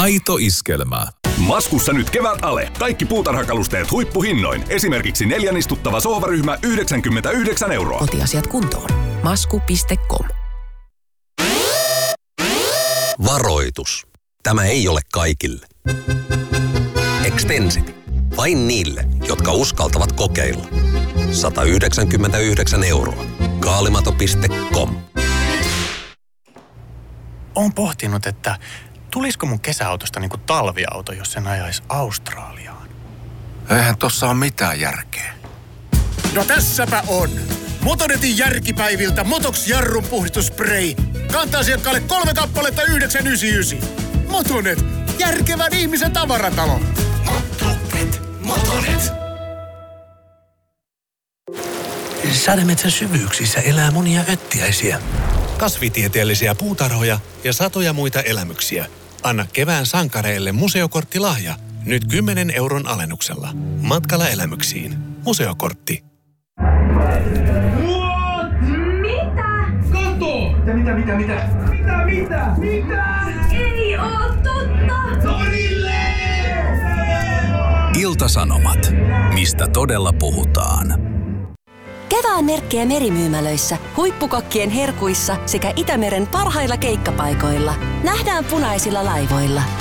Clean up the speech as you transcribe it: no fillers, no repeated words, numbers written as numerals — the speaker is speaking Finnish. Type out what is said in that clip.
Aito iskelmä. Maskussa nyt kevät ale. Kaikki puutarhakalusteet huippuhinnoin. Esimerkiksi 4 istuttava sohvaryhmä 99 €. Kotiasiat kuntoon. Masku.com. Varoitus. Tämä ei ole kaikille. Extensity. Vain niille, jotka uskaltavat kokeilla. 199 €. Kaalimato.com. Oon pohtinut, että tulisiko mun kesäautosta niinku talviauto, jos sen ajaisi Australiaan. Eihän tossa ole mitään järkeä. No tässäpä on. Motonetin järkipäiviltä Motox jarrun puhdistusspray. Kanta-asiakkaalle 3 kappaletta 9,99. Motonet, järkevän ihmisen tavaratalo. Motonet. Sademetsän syvyyksissä elää monia öttiäisiä, kasvitieteellisiä puutarhoja ja satoja muita elämyksiä. Anna kevään sankareille museokorttilahja. Nyt 10 € alennuksella. Matkalla elämyksiin. Museokortti. Mitä? Ei oo totta! Torille! Ilta-Sanomat. Mistä todella puhutaan? Kevään merkkejä merimyymälöissä, huippukokkien herkuissa sekä Itämeren parhailla keikkapaikoilla. Nähdään punaisilla laivoilla.